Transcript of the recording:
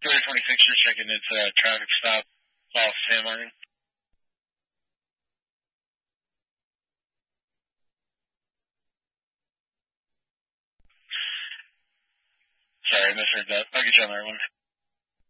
3026, just checking. It's a traffic stop off San Martin. Sorry, I misheard that. I'll get you on that one.